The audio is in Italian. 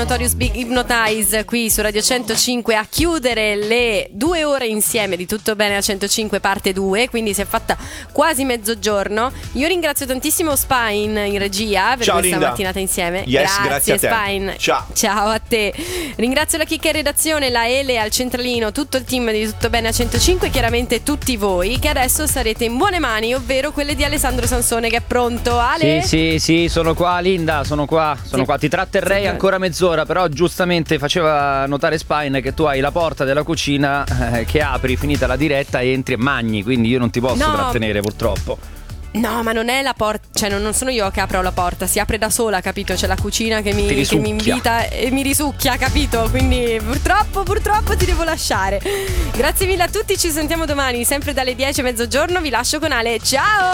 Notorious Big Hypnotize qui su Radio 105 a chiudere le 2 ore insieme di Tutto Bene a 105 parte 2, quindi si è fatta quasi mezzogiorno. Io ringrazio tantissimo Spine in regia per questa mattinata insieme. Grazie a te. Spine. Ciao a te. Ringrazio la Chicca in redazione, la Ele al centralino, tutto il team di Tutto Bene a 105 e chiaramente tutti voi che adesso sarete in buone mani, ovvero quelle di Alessandro Sansone che è pronto. Ale? Sì, sono qua Linda, sono qua. Ti tratterrei ancora mezz'ora, però giustamente faceva notare Spine che tu hai la porta della cucina che apri finita la diretta, entri e mangi, quindi io non ti posso trattenere purtroppo. No, ma non è la porta, cioè non sono io che apro la porta, si apre da sola, capito? C'è la cucina che mi invita e mi risucchia, capito? Quindi purtroppo ti devo lasciare. Grazie mille a tutti, ci sentiamo domani, sempre dalle 10 a mezzogiorno, vi lascio con Ale, ciao!